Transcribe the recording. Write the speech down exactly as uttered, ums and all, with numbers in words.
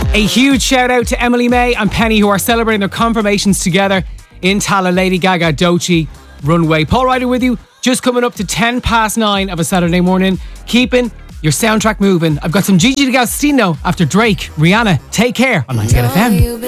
A huge shout out to Emily May and Penny, who are celebrating their confirmations together in Tala. Lady Gaga, Doechii, Runway. Paul Ryder with you, just coming up to ten past nine of a Saturday morning, keeping your soundtrack moving. I've got some Gigi D'Agostino after Drake. Rihanna, Take Care on ninety-eight F M.